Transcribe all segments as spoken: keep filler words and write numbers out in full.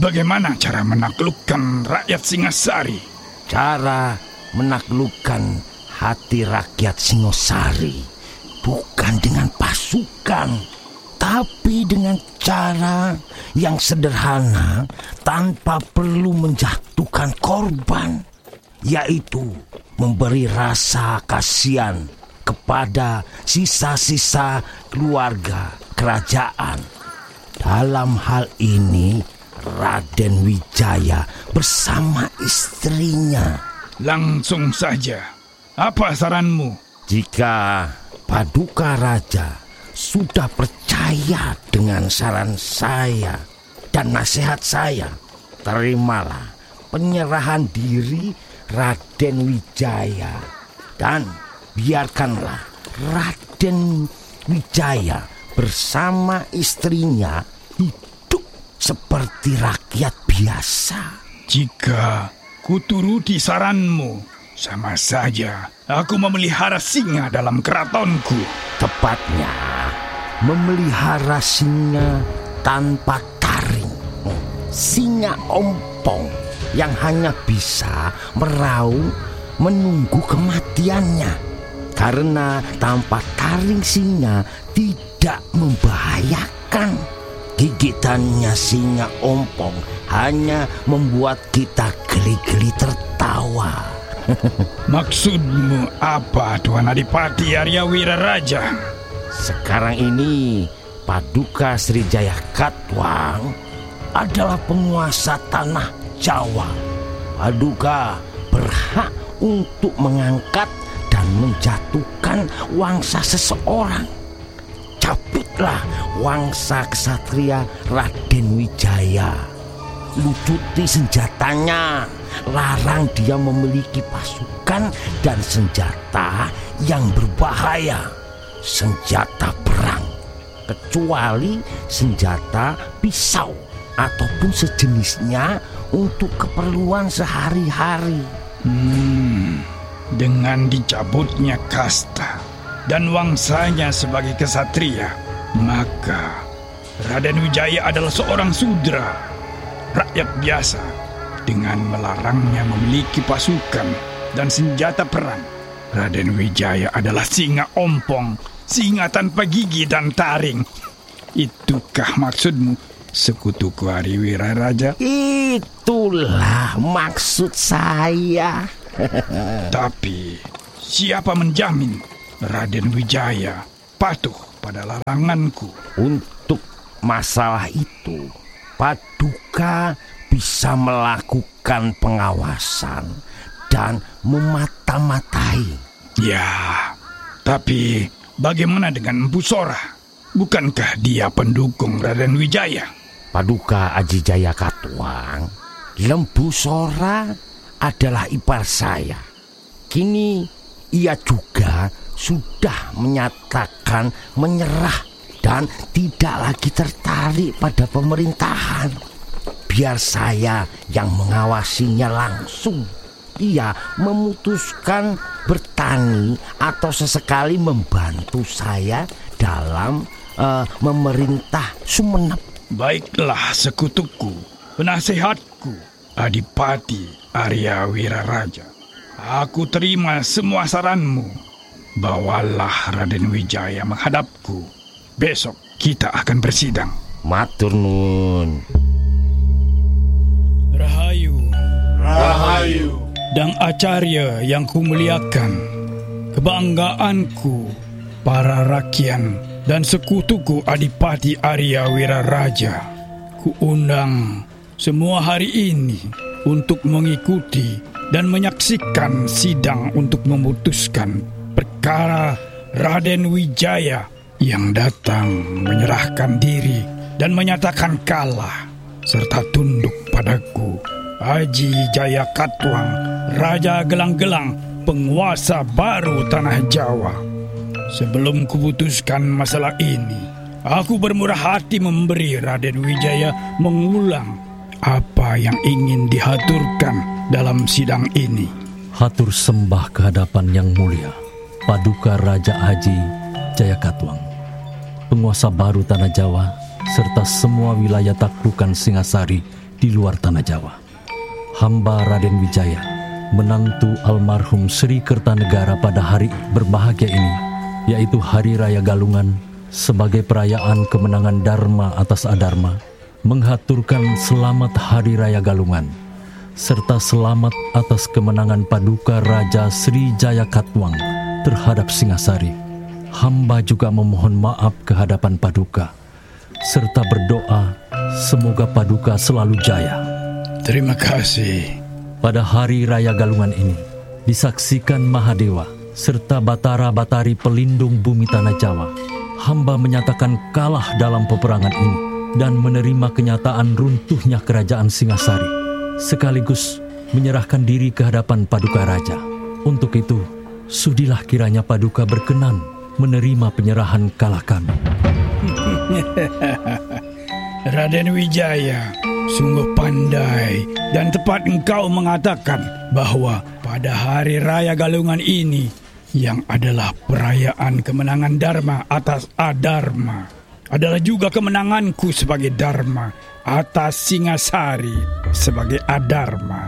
bagaimana cara menaklukkan rakyat Singasari? Cara menaklukkan hati rakyat Singosari bukan dengan pasukan, tapi dengan cara yang sederhana tanpa perlu menjatuhkan korban, yaitu memberi rasa kasihan kepada sisa-sisa keluarga kerajaan. Dalam hal ini, Raden Wijaya bersama istrinya. Langsung saja, apa saranmu? Jika Paduka Raja sudah percaya dengan saran saya dan nasihat saya, terimalah penyerahan diri Raden Wijaya dan biarkanlah Raden Wijaya bersama istrinya hidup seperti rakyat biasa. Jika kuturuti saranmu, sama saja aku memelihara singa dalam keratonku. Tepatnya, memelihara singa tanpa taring. Singa ompong yang hanya bisa meraung menunggu kematiannya. Karena tanpa taring singa tidak membahayakan. Gigitannya singa ompong hanya membuat kita geli-geli tertawa. Maksudmu apa, Tuan Adipati Arya Wiraraja? Sekarang ini Paduka Srijaya Katwang adalah penguasa tanah Jawa. Paduka berhak untuk mengangkat dan menjatuhkan wangsa seseorang. Cabutlah wangsa ksatria Raden Wijaya. Lucuti senjatanya. Larang dia memiliki pasukan dan senjata yang berbahaya. Senjata perang, kecuali senjata pisau ataupun sejenisnya untuk keperluan sehari-hari. Hmm, dengan dicabutnya kasta dan wangsanya sebagai kesatria, maka Raden Wijaya adalah seorang sudra, rakyat biasa. Dengan melarangnya memiliki pasukan dan senjata perang, Raden Wijaya adalah singa ompong, singa tanpa gigi dan taring. Itukah maksudmu, sekutuku Arya Wiraraja? Itulah maksud saya. Tapi siapa menjamin Raden Wijaya patuh pada laranganku? Untuk masalah itu, Paduka bisa melakukan pengawasan dan memata-matai. Ya, tapi bagaimana dengan Empu Sora? Bukankah dia pendukung Raden Wijaya? Paduka Aji Jaya Katwang, Lembu Sora adalah ipar saya. Kini ia juga sudah menyatakan menyerah dan tidak lagi tertarik pada pemerintahan. Biar saya yang mengawasinya langsung. Ia memutuskan bertani atau sesekali membantu saya dalam uh, memerintah Sumenep. Baiklah sekutuku, penasehatku, Adipati Arya Wiraraja. Aku terima semua saranmu. Bawalah Raden Wijaya menghadapku. Besok kita akan bersidang. Matur nuwun. Rahayu, Rahayu, Dang Acarya yang kumuliakan, kebanggaanku, para rakyat dan sekutuku Adipati Arya Wiraraja, kuundang semua hari ini untuk mengikuti dan menyaksikan sidang untuk memutuskan perkara Raden Wijaya yang datang menyerahkan diri dan menyatakan kalah serta tunduk padaku, Aji Jaya Katwang, Raja Gelang-Gelang, penguasa baru tanah Jawa. Sebelum kuputuskan masalah ini, aku bermurah hati memberi Raden Wijaya mengulang apa yang ingin dihaturkan dalam sidang ini. Hatur sembah kehadapan yang mulia, Paduka Raja Aji Jaya Katwang, penguasa baru tanah Jawa serta semua wilayah taklukan Singasari di luar tanah Jawa. Hamba Raden Wijaya, menantu almarhum Sri Kertanegara pada hari berbahagia ini, yaitu Hari Raya Galungan, sebagai perayaan kemenangan Dharma atas Adharma, menghaturkan selamat Hari Raya Galungan, serta selamat atas kemenangan Paduka Raja Sri Jaya Katwang terhadap Singasari. Hamba juga memohon maaf ke hadapan Paduka, serta berdoa semoga Paduka selalu jaya. Terima kasih. Pada Hari Raya Galungan ini, disaksikan Mahadewa serta Batara-Batari pelindung bumi tanah Jawa. Hamba menyatakan kalah dalam peperangan ini dan menerima kenyataan runtuhnya kerajaan Singasari, sekaligus menyerahkan diri ke hadapan Paduka Raja. Untuk itu, sudilah kiranya Paduka berkenan menerima penyerahan kalah kami. Raden Wijaya, sungguh pandai dan tepat engkau mengatakan bahwa pada Hari Raya Galungan ini, yang adalah perayaan kemenangan Dharma atas Adharma, adalah juga kemenanganku sebagai Dharma atas Singasari sebagai Adharma.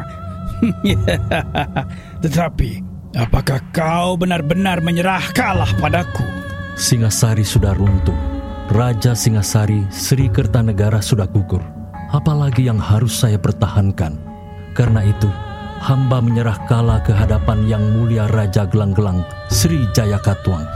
Tetapi, apakah kau benar-benar menyerah kalah padaku? Singasari sudah runtuh. Raja Singasari Sri Kertanegara sudah gugur. Apalagi yang harus saya pertahankan? Karena itu, hamba menyerah kalah ke hadapan Yang Mulia Raja Gelang-Gelang Sri Jaya Katwang.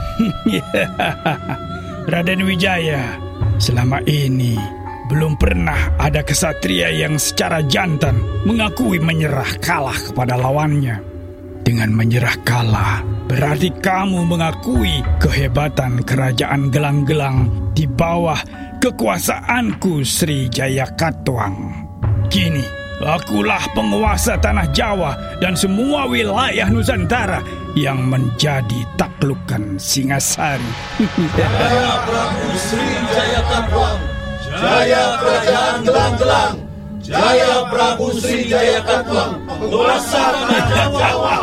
Raden Wijaya, selama ini belum pernah ada kesatria yang secara jantan mengakui menyerah kalah kepada lawannya. Dengan menyerah kalah, berarti kamu mengakui kehebatan kerajaan Gelang-Gelang di bawah kekuasaanku Sri Jaya Katwang. Kini, akulah penguasa tanah Jawa dan semua wilayah Nusantara yang menjadi taklukan Singasari. Jaya Prabu Sri Jaya Katwang, jaya kerajaan Gelang-Gelang, jaya Prabu Sri Jaya Katwang, penguasa tanah Jawa.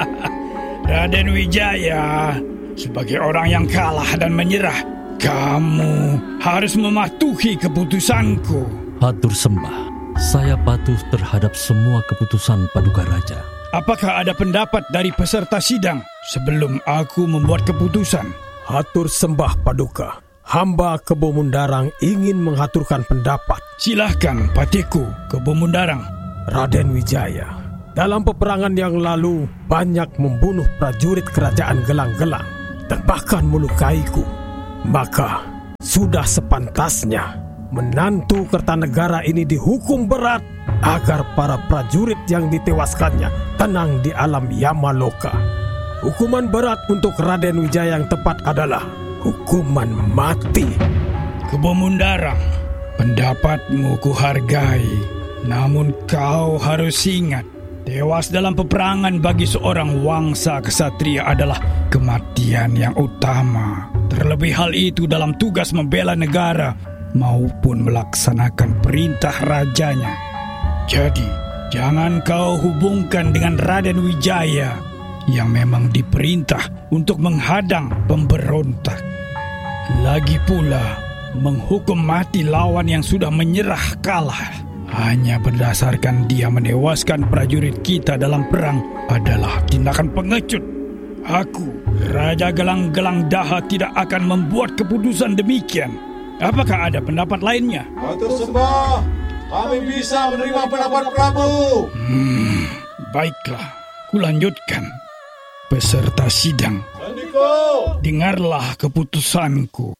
Raden Wijaya, sebagai orang yang kalah dan menyerah, kamu harus mematuhi keputusanku. Hatur sembah, saya patuh terhadap semua keputusan Paduka Raja. Apakah ada pendapat dari peserta sidang sebelum aku membuat keputusan? Hatur sembah Paduka. Hamba Kebo Mundarang ingin menghaturkan pendapat. Silahkan Patiku Kebo Mundarang. Raden Wijaya, dalam peperangan yang lalu banyak membunuh prajurit kerajaan Gelang-Gelang dan bahkan melukaiku. Maka sudah sepantasnya menantu Kertanegara ini dihukum berat agar para prajurit yang ditewaskannya tenang di alam Yamaloka. Hukuman berat untuk Raden Wijaya yang tepat adalah hukuman mati. Kebo Mundarang, pendapatmu kuhargai. Namun kau harus ingat, tewas dalam peperangan bagi seorang wangsa kesatria adalah kematian yang utama. Terlebih hal itu dalam tugas membela negara maupun melaksanakan perintah rajanya. Jadi, jangan kau hubungkan dengan Raden Wijaya yang memang diperintah untuk menghadang pemberontak. Lagi pula, menghukum mati lawan yang sudah menyerah kalah hanya berdasarkan dia menewaskan prajurit kita dalam perang adalah tindakan pengecut. Aku, Raja Gelang-Gelang Daha, tidak akan membuat keputusan demikian. Apakah ada pendapat lainnya? Hatur sembah, kami bisa menerima pendapat Prabu. Hmm, baiklah, kulanjutkan. Peserta sidang, Sandiko, dengarlah keputusanku.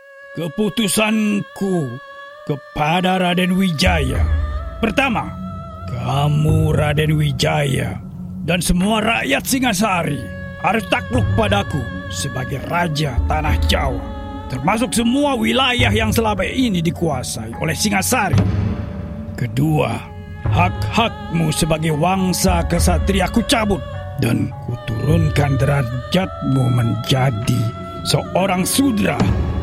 Keputusanku kepada Raden Wijaya. Pertama, kamu Raden Wijaya dan semua rakyat Singasari harus takluk padaku sebagai Raja Tanah Jawa, termasuk semua wilayah yang selama ini dikuasai oleh Singasari. Kedua, hak-hakmu sebagai wangsa kesatria ku cabut dan kuturunkan derajatmu menjadi seorang sudra.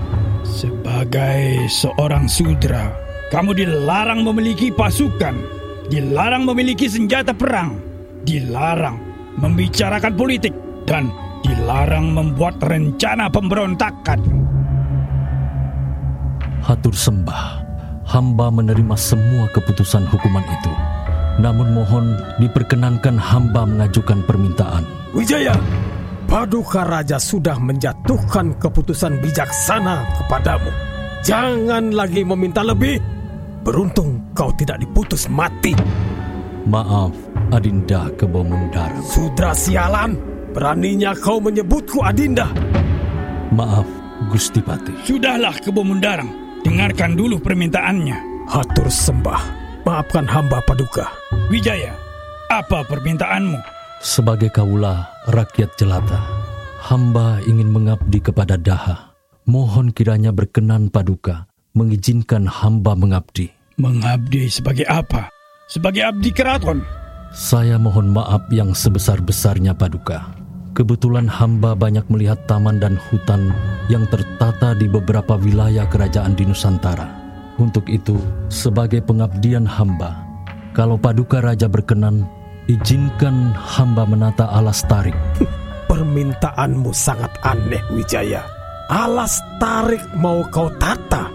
Sebagai seorang sudra, kamu dilarang memiliki pasukan, dilarang memiliki senjata perang, dilarang membicarakan politik, dan dilarang membuat rencana pemberontakan. Hatur sembah, hamba menerima semua keputusan hukuman itu. Namun mohon diperkenankan hamba mengajukan permintaan. Wijaya, Paduka Raja sudah menjatuhkan keputusan bijaksana kepadamu. Jangan lagi meminta lebih. Beruntung kau tidak diputus mati. Maaf, Adinda Kebo Mundaram. Sudra sialan, beraninya kau menyebutku Adinda. Maaf, Gusti Pati. Sudahlah Kebo Mundaram, dengarkan dulu permintaannya. Hatur sembah, maafkan hamba Paduka. Wijaya, apa permintaanmu? Sebagai kaula rakyat jelata, hamba ingin mengabdi kepada Daha. Mohon kiranya berkenan Paduka mengizinkan hamba mengabdi. Mengabdi sebagai apa? Sebagai abdi keraton? Saya mohon maaf yang sebesar-besarnya Paduka. Kebetulan hamba banyak melihat taman dan hutan yang tertata di beberapa wilayah kerajaan di Nusantara. Untuk itu, sebagai pengabdian hamba, kalau Paduka Raja berkenan, izinkan hamba menata alas tarik. Permintaanmu sangat aneh, Wijaya. Alas tarik mau kau tata?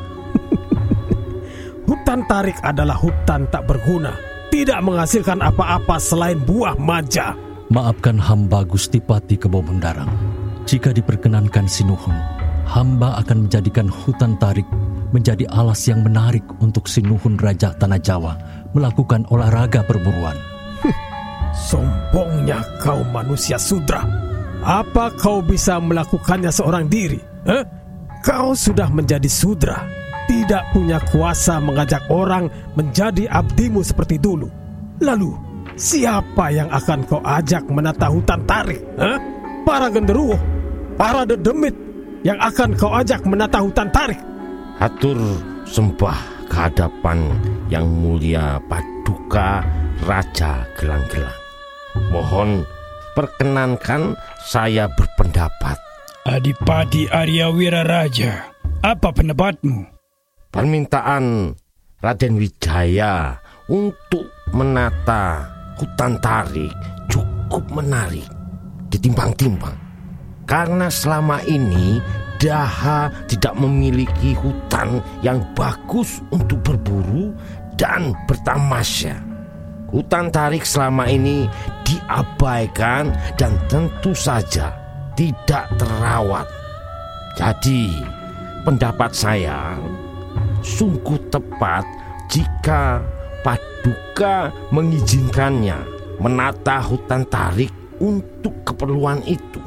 Hutan tarik adalah hutan tak berguna, tidak menghasilkan apa-apa selain buah maja. Maafkan hamba Gusti Pati Kebo Mundaram. Jika diperkenankan Sinuhun, hamba akan menjadikan hutan tarik menjadi alas yang menarik untuk Sinuhun Raja Tanah Jawa melakukan olahraga perburuan. Sombongnya kau manusia sudra. Apa kau bisa melakukannya seorang diri? Eh? Kau sudah menjadi sudra, tidak punya kuasa mengajak orang menjadi abdimu seperti dulu. Lalu, siapa yang akan kau ajak menata hutan tarik? Eh? Para genderuwo, para dedemit yang akan kau ajak menata hutan tarik? Hatur sembah kehadapan yang mulia Paduka Raja Gelang-Gelang. Mohon perkenankan saya berpendapat. Adipati Arya Wiraraja, apa pendapatmu? Permintaan Raden Wijaya untuk menata hutan tarik cukup menarik ditimbang-timbang. Karena selama ini Daha tidak memiliki hutan yang bagus untuk berburu dan bertamasya. Hutan tarik selama ini diabaikan dan tentu saja tidak terawat. Jadi, pendapat saya sungguh tepat jika Paduka mengizinkannya menata hutan tarik untuk keperluan itu.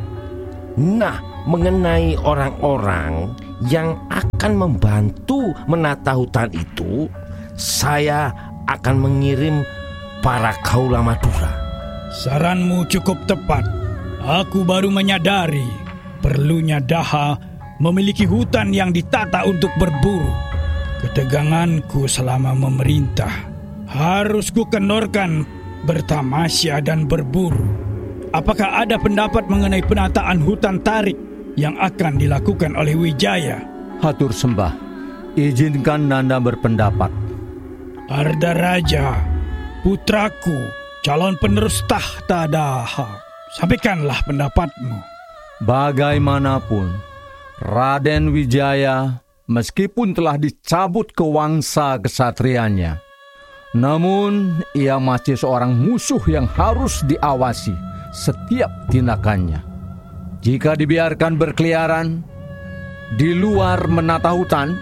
Nah, mengenai orang-orang yang akan membantu menata hutan itu, saya akan mengirim para kaula Madura. Saranmu cukup tepat. Aku baru menyadari perlunya Daha memiliki hutan yang ditata untuk berburu. Keteganganku selama memerintah harus kukendorkan bertamasya dan berburu. Apakah ada pendapat mengenai penataan hutan tarik yang akan dilakukan oleh Wijaya? Hatur sembah, izinkan Nanda berpendapat. Arda Raja, putraku, calon penerus tahta Daha, sampaikanlah pendapatmu. Bagaimanapun, Raden Wijaya meskipun telah dicabut kewangsa kesatriannya, namun ia masih seorang musuh yang harus diawasi setiap tindakannya. Jika dibiarkan berkeliaran di luar menata hutan,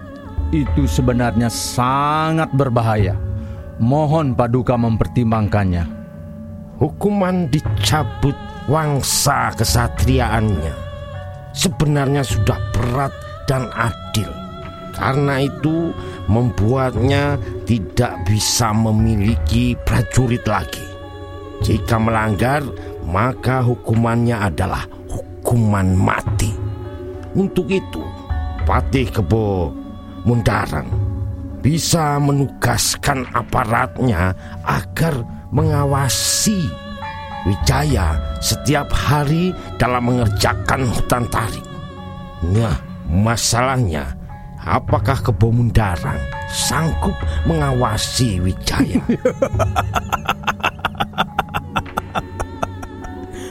itu sebenarnya sangat berbahaya. Mohon Paduka mempertimbangkannya. Hukuman dicabut wangsa kesatriaannya sebenarnya sudah berat dan adil. Karena itu membuatnya tidak bisa memiliki prajurit lagi. Jika melanggar, maka hukumannya adalah hukuman mati. Untuk itu, Patih Kebo Mundaran bisa menugaskan aparatnya agar mengawasi Wijaya setiap hari dalam mengerjakan hutan tarik. Nah, masalahnya, apakah Kebo Mundaran sanggup mengawasi Wijaya?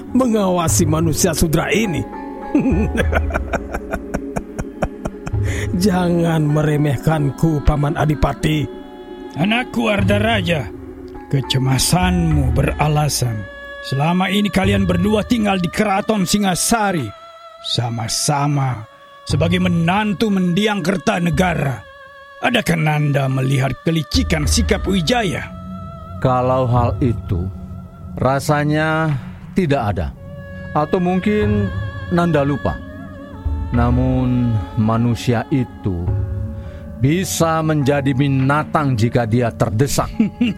Mengawasi manusia sudra ini? Jangan meremehkanku, Paman Adipati. Anakku Ardaraja, kecemasanmu beralasan. Selama ini kalian berdua tinggal di Keraton Singasari, sama-sama sebagai menantu mendiang Kertanegara. Adakah Nanda melihat kelicikan sikap Wijaya? Kalau hal itu, rasanya tidak ada. Atau mungkin Nanda lupa. Namun manusia itu bisa menjadi binatang jika dia terdesak.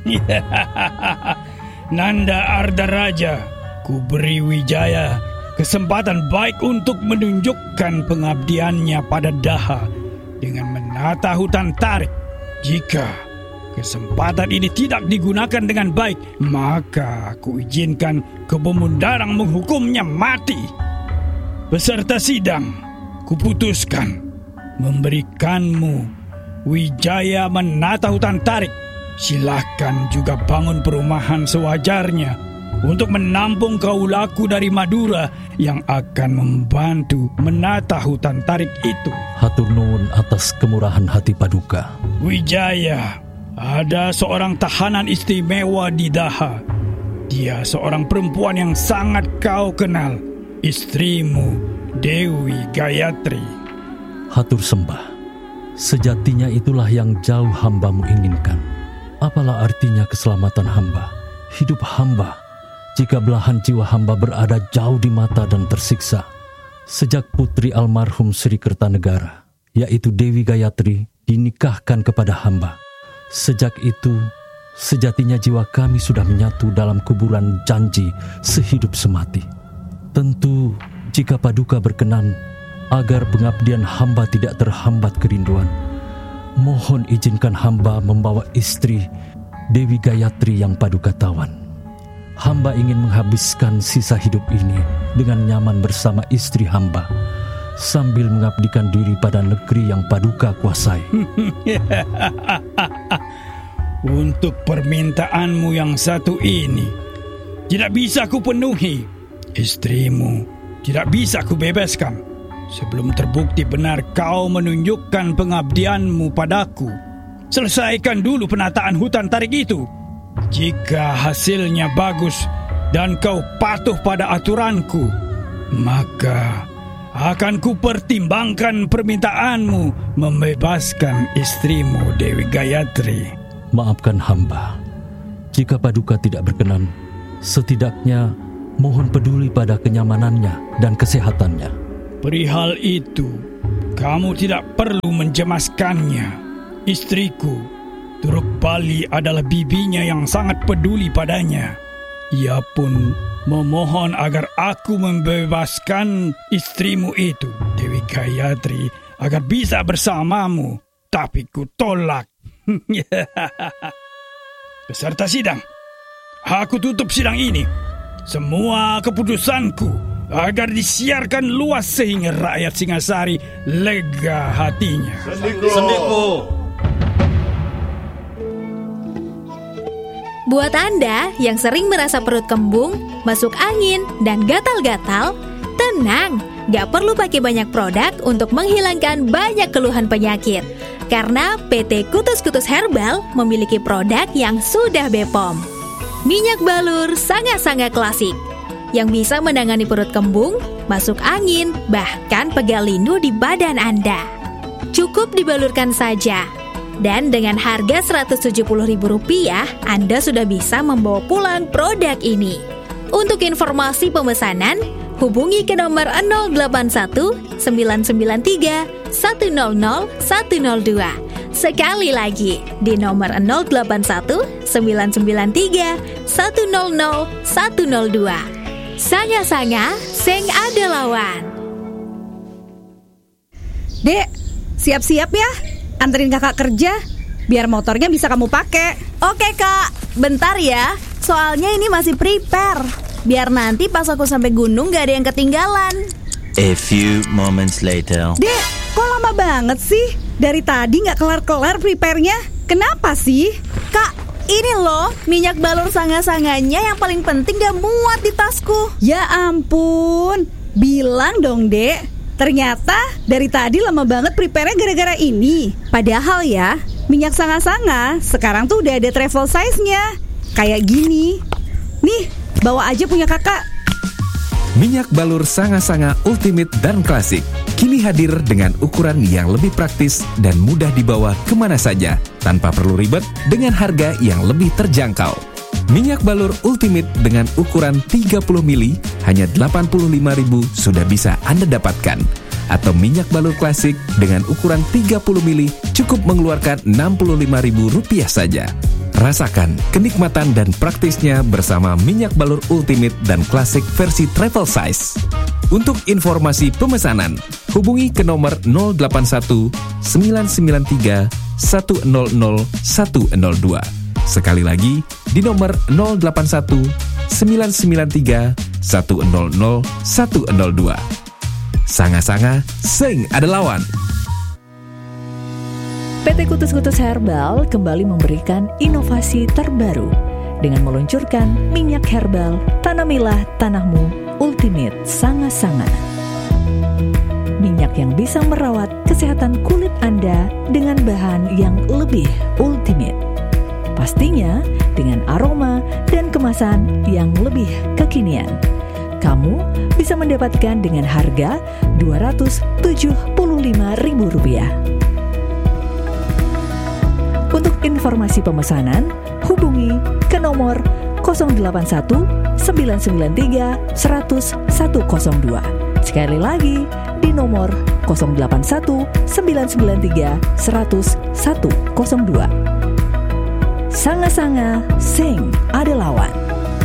Nanda Ardaraja, ku beri Wijaya kesempatan baik untuk menunjukkan pengabdiannya pada Daha dengan menata hutan tarik. Jika kesempatan ini tidak digunakan dengan baik, maka aku izinkan Kebo Mundarang menghukumnya mati. Peserta sidang, kuputuskan memberikanmu Wijaya menata hutan tarik. Silakan juga bangun perumahan sewajarnya untuk menampung kaulaku dari Madura yang akan membantu menata hutan tarik itu. Hatur nuwun atas kemurahan hati Paduka. Wijaya, ada seorang tahanan istimewa di Daha. Dia seorang perempuan yang sangat kau kenal, istrimu Dewi Gayatri. Hatur sembah, sejatinya itulah yang jauh hambamu inginkan. Apalah artinya keselamatan hamba, hidup hamba, jika belahan jiwa hamba berada jauh di mata dan tersiksa. Sejak putri almarhum Sri Kertanegara, yaitu Dewi Gayatri, dinikahkan kepada hamba. Sejak itu, sejatinya jiwa kami sudah menyatu dalam kuburan janji sehidup semati. Tentu, jika Paduka berkenan, agar pengabdian hamba tidak terhambat kerinduan, mohon izinkan hamba membawa istri Dewi Gayatri yang Paduka tawan. Hamba ingin menghabiskan sisa hidup ini dengan nyaman bersama istri hamba, sambil mengabdikan diri pada negeri yang Paduka kuasai. Untuk permintaanmu yang satu ini, tidak bisa kupenuhi. Istrimu tidak bisa kubebaskan sebelum terbukti benar kau menunjukkan pengabdianmu padaku. Selesaikan dulu penataan hutan tarik itu. Jika hasilnya bagus dan kau patuh pada aturanku, maka akan kupertimbangkan permintaanmu membebaskan istrimu Dewi Gayatri. Maafkan hamba, jika Paduka tidak berkenan, setidaknya mohon peduli pada kenyamanannya dan kesehatannya. Perihal itu, kamu tidak perlu mencemaskannya. Istriku, Turuk Bali adalah bibinya yang sangat peduli padanya. Ia pun memohon agar aku membebaskan istrimu itu, Dewi Gayatri, agar bisa bersamamu. Tapi ku tolak. Peserta sidang, aku tutup sidang ini. Semua keputusanku agar disiarkan luas sehingga rakyat Singasari lega hatinya. Sendiko. Buat Anda yang sering merasa perut kembung, masuk angin, dan gatal-gatal, tenang, gak perlu pakai banyak produk untuk menghilangkan banyak keluhan penyakit. Karena P T Kutus-Kutus Herbal memiliki produk yang sudah B P O M. Minyak balur sangat-sangat klasik yang bisa menangani perut kembung, masuk angin, bahkan pegal lindu di badan Anda. Cukup dibalurkan saja. Dan dengan harga seratus tujuh puluh ribu rupiah, Anda sudah bisa membawa pulang produk ini. Untuk informasi pemesanan, hubungi ke nomor nol delapan satu sembilan sembilan tiga satu nol nol satu nol dua. Sekali lagi, di nomor nol delapan satu sembilan sembilan tiga satu nol nol satu nol dua. Sanga-sanga, seng ada lawan. Dek, siap-siap ya, anterin kakak kerja, biar motornya bisa kamu pakai. Oke kak, bentar ya, soalnya ini masih prepare, biar nanti pas aku sampai gunung gak ada yang ketinggalan. A few moments later. Dek, kok lama banget sih? Dari tadi gak kelar-kelar prepare-nya. Kenapa sih? Kak, ini loh minyak balur sanga-sanganya yang paling penting gak muat di tasku. Ya ampun, bilang dong dek, Ternyata dari tadi lama banget prepare-nya gara-gara ini. Padahal ya, minyak sanga-sanga sekarang tuh udah ada travel size-nya. Kayak gini. Nih, bawa aja punya kakak. Minyak balur sanga-sanga ultimate dan klasik kini hadir dengan ukuran yang lebih praktis dan mudah dibawa kemana saja tanpa perlu ribet dengan harga yang lebih terjangkau. Minyak balur ultimate dengan ukuran tiga puluh mililiter hanya delapan puluh lima ribu rupiah sudah bisa Anda dapatkan. Atau minyak balur klasik dengan ukuran tiga puluh mililiter cukup mengeluarkan enam puluh lima ribu rupiah saja. Rasakan kenikmatan dan praktisnya bersama minyak balur ultimate dan klasik versi travel size. Untuk informasi pemesanan, hubungi ke nomor nol delapan satu sembilan sembilan tiga satu nol nol satu nol dua. Sekali lagi di nomor nol delapan satu sembilan sembilan tiga satu nol nol satu nol dua. Sanga-sanga, sing ada lawan. P T Kutus-Kutus Herbal kembali memberikan inovasi terbaru dengan meluncurkan minyak herbal Tanamilah Tanahmu Ultimate Sanga-Sanga. Minyak yang bisa merawat kesehatan kulit Anda dengan bahan yang lebih ultimate. Pastinya dengan aroma dan kemasan yang lebih kekinian. Kamu bisa mendapatkan dengan harga dua ratus tujuh puluh lima ribu rupiah. Untuk informasi pemesanan, hubungi ke nomor nol delapan satu sembilan sembilan tiga satu nol satu nol dua. Sekali lagi di nomor nol delapan satu sembilan sembilan tiga satu nol satu nol dua. Sanga-sanga, sing ada lawan.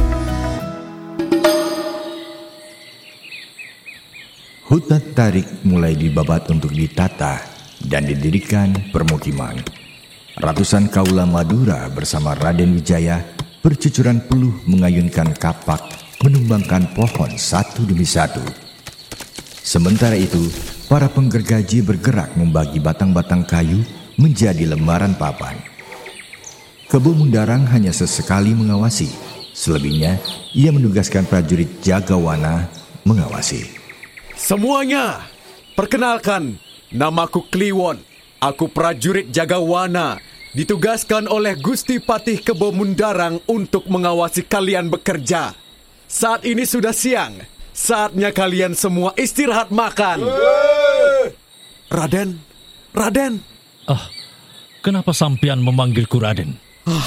Hutan Tarik mulai dibabat untuk ditata dan didirikan permukiman. Ratusan kaula Madura bersama Raden Wijaya bercucuran peluh mengayunkan kapak, menumbangkan pohon satu demi satu. Sementara itu, para penggergaji bergerak membagi batang-batang kayu menjadi lembaran papan. Kebo Mundarang hanya sesekali mengawasi, selebihnya ia menugaskan prajurit Jagawana mengawasi. Semuanya, perkenalkan, namaku Kliwon. Aku prajurit Jagawana, ditugaskan oleh Gusti Patih Kebo Mundarang untuk mengawasi kalian bekerja. Saat ini sudah siang, saatnya kalian semua istirahat makan. Raden, Raden. Ah, kenapa sampean memanggilku Raden?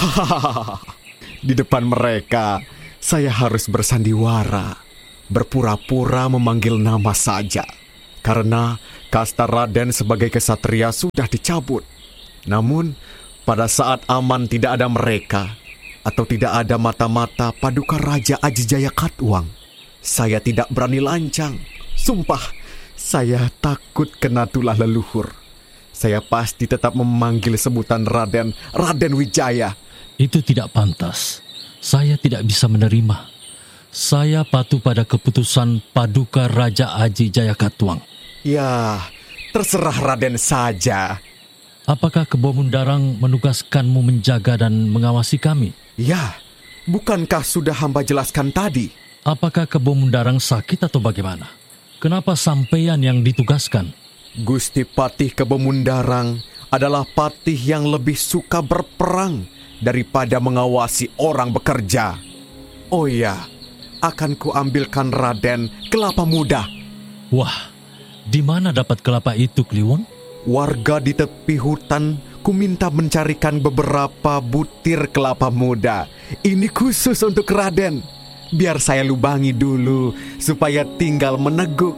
Di depan mereka, saya harus bersandiwara, berpura-pura memanggil nama saja. Karena kasta Raden sebagai kesatria sudah dicabut. Namun, pada saat aman tidak ada mereka, atau tidak ada mata-mata Paduka Raja Aji Jaya Katuang, saya tidak berani lancang. Sumpah, saya takut kena tulah leluhur. Saya pasti tetap memanggil sebutan Raden, Raden Wijaya. Itu tidak pantas. Saya tidak bisa menerima. Saya patuh pada keputusan Paduka Raja Aji Jaya Katuang. Ya, terserah Raden saja. Apakah Kebo Mundarang menugaskanmu menjaga dan mengawasi kami? Ya, bukankah sudah hamba jelaskan tadi? Apakah Kebo Mundarang sakit atau bagaimana? Kenapa sampean yang ditugaskan? Gusti Patih Kebo Mundarang adalah patih yang lebih suka berperang daripada mengawasi orang bekerja. Oh ya, akan kuambilkan Raden kelapa muda. Wah, di mana dapat kelapa itu, Kliwon? Warga di tepi hutan kuminta mencarikan beberapa butir kelapa muda. Ini khusus untuk Raden. Biar saya lubangi dulu supaya tinggal meneguk.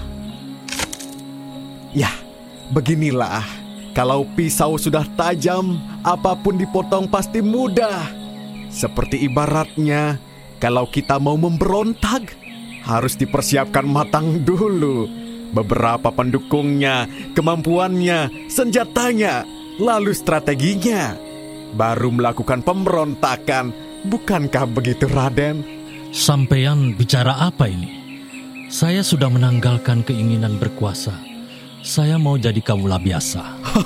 Ya, beginilah. Kalau pisau sudah tajam, apapun dipotong pasti mudah. Seperti ibaratnya, kalau kita mau memberontak, harus dipersiapkan matang dulu. Beberapa pendukungnya, kemampuannya, senjatanya, lalu strateginya. Baru melakukan pemberontakan. Bukankah begitu, Raden? Sampean bicara apa ini? Saya sudah menanggalkan keinginan berkuasa. Saya mau jadi kawula biasa.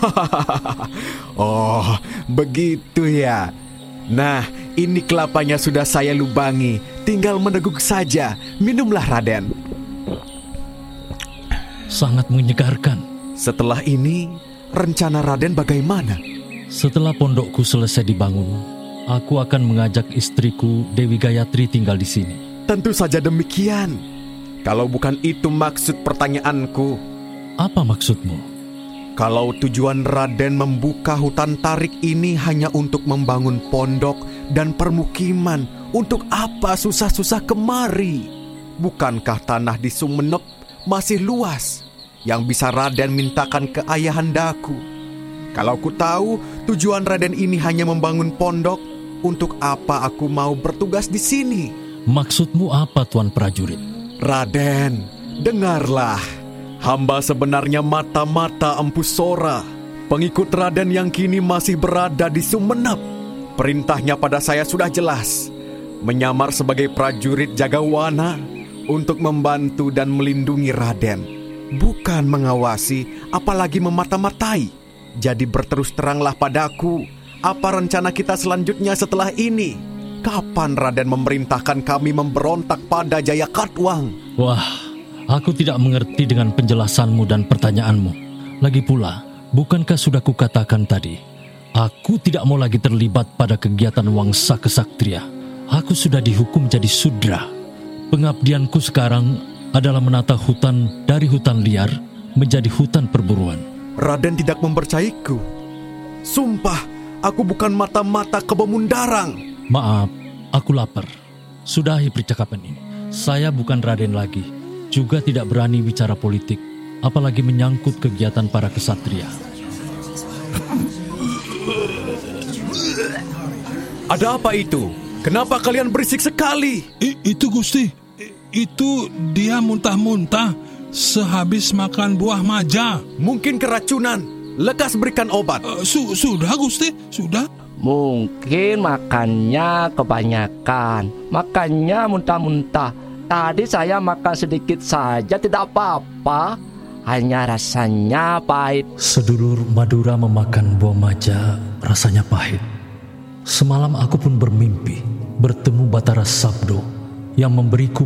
Oh, begitu ya. Nah, ini kelapanya sudah saya lubangi. Tinggal meneguk saja. Minumlah, Raden. sangat menyegarkan. Setelah ini, rencana Raden bagaimana? Setelah pondokku selesai dibangun, aku akan mengajak istriku Dewi Gayatri tinggal di sini. Tentu saja demikian. Kalau bukan itu maksud pertanyaanku. Apa maksudmu? Kalau tujuan Raden membuka hutan tarik ini hanya untuk membangun pondok dan permukiman, untuk apa susah-susah kemari? Bukankah tanah di Sumenep masih luas yang bisa Raden mintakan ke ayahandaku? Kalau ku tahu tujuan Raden ini hanya membangun pondok, untuk apa aku mau bertugas di sini? Maksudmu apa, Tuan Prajurit? Raden, dengarlah. Hamba sebenarnya mata-mata Empu Sora, pengikut Raden yang kini masih berada di Sumenep. Perintahnya pada saya sudah jelas, menyamar sebagai prajurit Jagawana untuk membantu dan melindungi Raden, bukan mengawasi apalagi memata-matai. Jadi berterus teranglah padaku, apa rencana kita selanjutnya setelah ini? Kapan Raden memerintahkan kami memberontak pada Jayakatwang? Wah, aku tidak mengerti dengan penjelasanmu dan pertanyaanmu. Lagi pula, bukankah sudah kukatakan tadi, aku tidak mau lagi terlibat pada kegiatan wangsa kesatria. Aku sudah dihukum jadi sudra. Pengabdianku sekarang adalah menata hutan dari hutan liar menjadi hutan perburuan. Raden tidak mempercayaiku. Sumpah, aku bukan mata-mata Kebemundarang. Maaf, aku lapar. Sudahi percakapan ini. Saya bukan Raden lagi, juga tidak berani bicara politik, apalagi menyangkut kegiatan para kesatria. Ada apa itu? Kenapa kalian berisik sekali? I, itu Gusti, I, itu dia muntah-muntah sehabis makan buah maja. Mungkin keracunan. Lekas berikan obat. Uh, su, sudah Gusti, sudah. Mungkin makannya kebanyakan, makannya muntah-muntah. Tadi saya makan sedikit saja, tidak apa-apa. Hanya rasanya pahit. Sedulur Madura memakan buah maja rasanya pahit. Semalam aku pun bermimpi bertemu Batara Sabdo yang memberiku